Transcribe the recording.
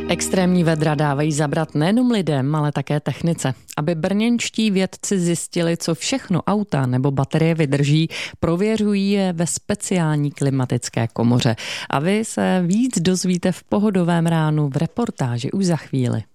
Extrémní vedra dávají zabrat nejenom lidem, ale také technice. Aby brněnští vědci zjistili, co všechno auta nebo baterie vydrží, prověřují je ve speciální klimatické komoře. A vy se víc dozvíte v Pohodovém ránu v reportáži už za chvíli.